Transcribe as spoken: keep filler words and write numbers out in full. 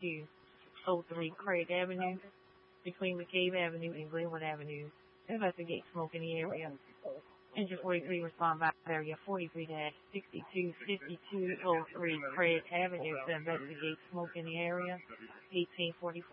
to oh three Craig Avenue between McCabe Avenue and Glenwood Avenue. Investigate smoke in the area. Engine forty-three respond by area forty-three sixty-two fifty-two oh three Craig Avenue to investigate smoke in the area. eighteen forty-four